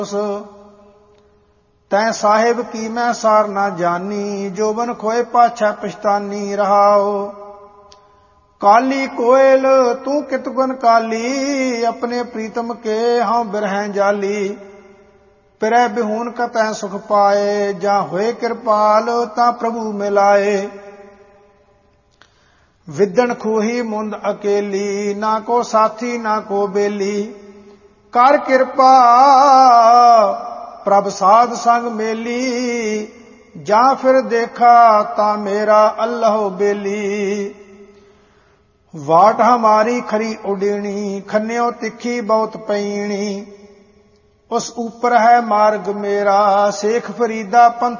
तै साहिब की मैं सार ना जानी, जोबन खोए पाछा पछतानी रहाओ। काली कोयल तू कित गुन काली, अपने प्रीतम के हाँ बिरह जाली। पिरै बिहून कतै सुख पाए, जा होए कृपाल ता प्रभु मिलाए। विदन खूही मुंद अकेली, ना को साथी ना को बेली। कर कृपा प्रभ साध संग मेली, जा फिर देखा ता मेरा अल्लाह बेली। वाट हमारी खरी उडेणी, खन्यो तिखी बहुत पैणी। उस ऊपर है मार्ग मेरा, शेख फरीदा पंथ